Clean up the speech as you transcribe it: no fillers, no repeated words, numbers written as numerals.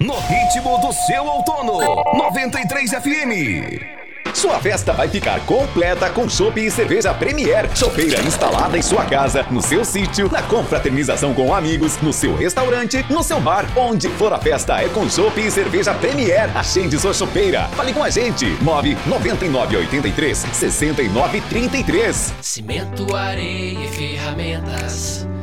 no ritmo do seu outono. 93 FM. Sua festa vai ficar completa com chopp e cerveja Premier. Chopeira instalada em sua casa, no seu sítio, na confraternização com amigos, no seu restaurante, no seu bar. Onde for a festa é com chopp e cerveja Premier. Agende sua chopeira. Fale com a gente. 99983 6933. Cimento, areia e ferramentas.